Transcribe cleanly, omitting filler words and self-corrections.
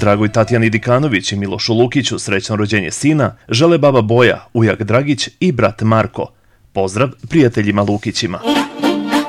Dragoj Tatjani Dikanović i Milošu Lukiću srećno rođenje sina žele baba Boja, ujak Dragić i brat Marko. Pozdrav prijateljima Lukićima.